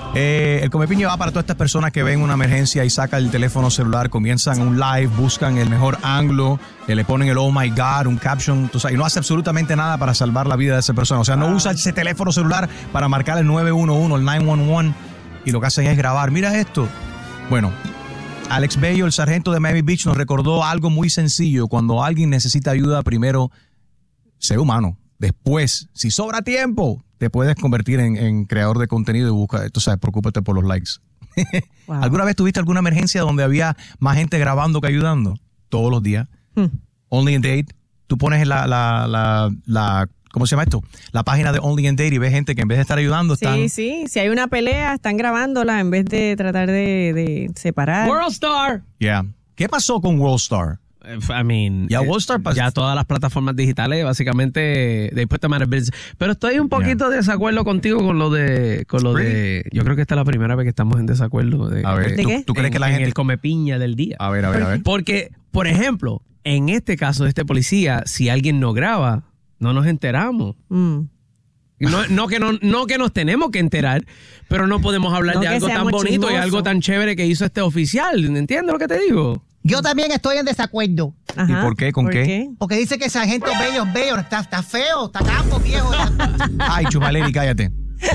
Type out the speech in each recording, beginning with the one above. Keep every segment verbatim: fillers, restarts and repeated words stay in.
Eh, el Comepiña va para todas estas personas que ven una emergencia y sacan el teléfono celular, comienzan un live, buscan el mejor ángulo, eh, le ponen el oh my God, un caption, tú sabes, y no hace absolutamente nada para salvar la vida de esa persona. O sea, no usa ese teléfono celular para marcar el nueve uno uno, el nueve uno uno, y lo que hacen es grabar. Mira esto. Bueno, Alex Bello, el sargento de Miami Beach, nos recordó algo muy sencillo. Cuando alguien necesita ayuda, primero, sé humano. Después, si sobra tiempo, te puedes convertir en, en creador de contenido y busca, tú sabes, preocúpate por los likes. Wow. ¿Alguna vez tuviste alguna emergencia donde había más gente grabando que ayudando? Todos los días. Hmm. Only in Date. Tú pones la, la, la, la, ¿cómo se llama esto? La página de Only in Date y ves gente que en vez de estar ayudando están... Sí, sí. Si hay una pelea, están grabándola en vez de tratar de, de separar. Worldstar. Yeah. ¿Qué pasó con Worldstar? I mean, ya, Worldstar pas- ya todas las plataformas digitales básicamente they put them out of business. Pero estoy un poquito yeah. de desacuerdo contigo con lo de con lo de yo creo que esta es la primera vez que estamos en desacuerdo de, a ver, de, ¿tú, ¿de ¿tú crees en, que la en gente el comepiña del día? A ver, a ver, a ver. Porque, por ejemplo, en este caso de este policía, si alguien no graba, no nos enteramos. Mm. No, no, que no, no que nos tenemos que enterar, pero no podemos hablar no de algo tan bonito chismoso. Y algo tan chévere que hizo este oficial. ¿Entiendes lo que te digo? Yo también estoy en desacuerdo. Ajá. ¿Y por qué? ¿Con ¿Por qué? qué? Porque dice que el sargento Bello es bello, está, está feo, está campo, viejo. Ay, Chumaleri, cállate.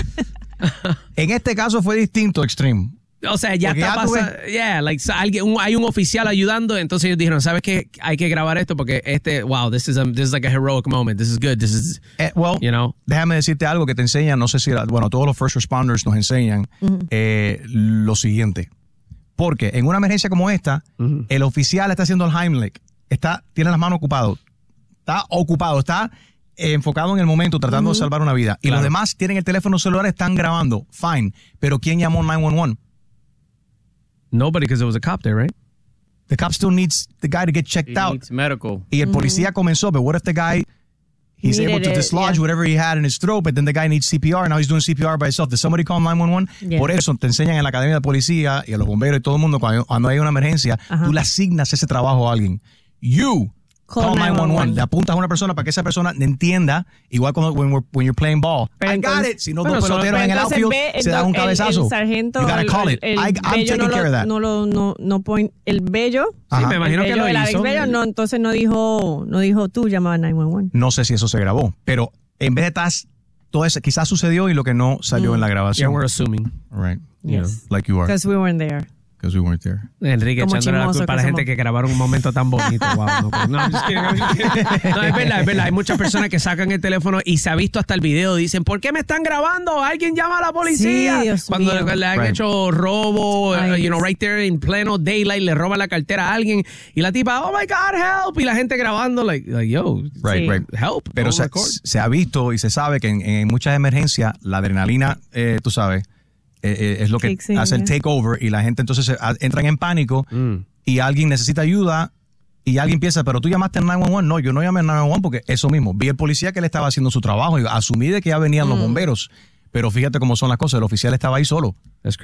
En este caso fue distinto, Extreme. O sea, ya Porque está pasando. Yeah, like, alguien, un, hay un oficial ayudando, entonces ellos dijeron, ¿sabes qué? Hay que grabar esto porque este, wow, this is, a, this is like a heroic moment. This is good. This is, eh, well, you know. Déjame decirte algo que te enseñan, no sé si, bueno, todos los first responders nos enseñan uh-huh. eh, lo siguiente. Porque en una emergencia como esta, uh-huh. el oficial está haciendo el Heimlich, está, tiene las manos ocupadas, está ocupado, está eh, enfocado en el momento tratando uh-huh. de salvar una vida. Y claro. los demás tienen el teléfono celular, están grabando, fine. Pero ¿quién llamó nueve uno uno? Nobody, because it was a cop there, right? The cop still needs the guy to get checked He out. needs medical. Y el policía uh-huh. comenzó, but what if the guy... He's Needed able to dislodge it, yeah. whatever he had in his throat, but then the guy needs C P R. Now he's doing C P R by himself. Did somebody call nueve uno uno? Yeah. Por eso te enseñan en la academia de policía y a los bomberos y todo el mundo cuando, cuando hay una emergencia, uh-huh. tú le asignas ese trabajo a alguien. You call, call nueve uno uno. Le apuntas a una persona para que esa persona entienda, igual cuando when, we're, when you're playing ball. Pero I entonces, got it. Si no, bueno, dos peloteros en el outfield ve, se dan un cabezazo. El, el sargento, you gotta call it. El, el I, I'm taking no care lo, of that. No lo, no, no point, el bello. Sí, me imagino bello, que lo el hizo. Bello, no, entonces no dijo, no dijo tú llamaba nueve uno uno. No sé si eso se grabó, pero en vez de estar todo eso, quizás sucedió y lo que no salió mm. en la grabación. Yeah, we're assuming. Right. Yes. You know, like you are. Because we weren't there. Because we weren't there. Enrique echándole la culpa a la gente que grabaron un momento tan bonito. Wow, no, no, no, just kidding, I'm just kidding. No, es verdad, es verdad. Hay muchas personas que sacan el teléfono y se ha visto hasta el video. Dicen, ¿por qué me están grabando? Alguien llama a la policía. Sí, Dios Cuando mío. le han right. hecho robo, Ay, uh, you know, right there in pleno daylight, le roban la cartera a alguien y la tipa, oh my God, help. Y la gente grabando, like, like yo, right, sí. right. help. Pero se, se ha visto y se sabe que en, en muchas emergencias la adrenalina, eh, tú sabes, Eh, eh, es lo que Takes hace in, el yeah. takeover y la gente entonces se, a, entran en pánico mm. y alguien necesita ayuda y alguien piensa, pero tú llamaste al nueve uno uno. No, yo no llamé al nueve uno uno porque eso mismo, vi el policía que le estaba haciendo su trabajo y asumí de que ya venían mm. los bomberos, pero fíjate cómo son las cosas, el oficial estaba ahí solo.